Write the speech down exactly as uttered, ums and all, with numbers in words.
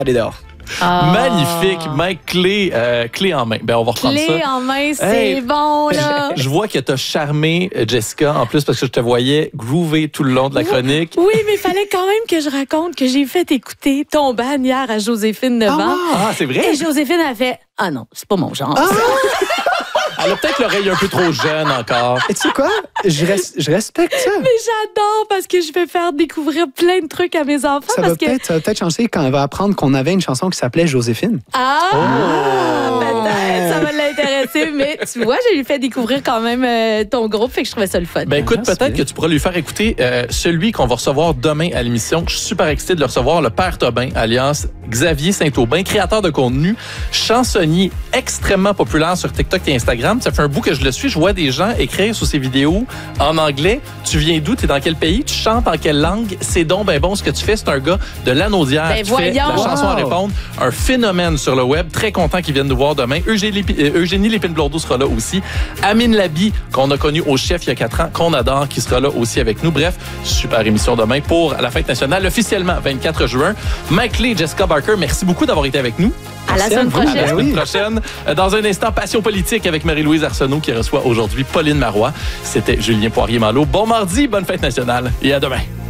Allez dehors. Ah. Magnifique, Mike, clé, euh, clé en main. Ben, on va reprendre Clé ça. Clé en main, c'est hey, bon, là. Je, je vois que tu as charmé Jessica, en plus, parce que je te voyais groover tout le long de la chronique. Oui, mais il fallait quand même que je raconte que j'ai fait écouter ton ban hier à Joséphine neuf ans. Ah, ah c'est vrai? Et Joséphine a fait « Ah non, c'est pas mon genre. Ah. » Elle a peut-être l'oreille un peu trop jeune encore. Et tu sais quoi? Je, res- je respecte ça. Mais j'adore parce que je vais faire découvrir plein de trucs à mes enfants. Ça, parce va, que... peut-être, ça va peut-être changer quand elle va apprendre qu'on avait une chanson qui s'appelait Joséphine. Ah! Oh. Peut-être, ça va l'intéresser. Mais tu vois, j'ai lui fait découvrir quand même euh, ton groupe, fait que je trouvais ça le fun. Ben écoute, Ah, peut-être que tu pourras lui faire écouter euh, celui qu'on va recevoir demain à l'émission. Je suis super excité de le recevoir, le Père Tobin, alias Xavier Saint-Aubin, créateur de contenu, chansonnier extrêmement populaire sur TikTok et Instagram. Ça fait un bout que je le suis. Je vois des gens écrire sur ses vidéos en anglais. Tu viens d'où? T'es dans quel pays? Tu chantes en quelle langue? C'est donc ben bon ce que tu fais. C'est un gars de Lanaudière ben qui fait la voyons. chanson à Wow. répondre. Un phénomène sur le web. Très content qu'il vienne nous voir demain. Eugénie, euh, Eugénie Lépine-Blondeau sera là aussi. Amine Labi, qu'on a connu au chef il y a quatre ans, qu'on adore, qui sera là aussi avec nous. Bref, super émission demain pour la fête nationale, officiellement vingt-quatre juin. Mike Lee, Jessica Barker, merci beaucoup d'avoir été avec nous. À la semaine vous. prochaine. À la semaine oui. prochaine. Dans un instant, Passion politique avec Marie-Louise Arsenault qui reçoit aujourd'hui Pauline Marois. C'était Julien Poirier-Malo. Bon mardi, bonne fête nationale et à demain.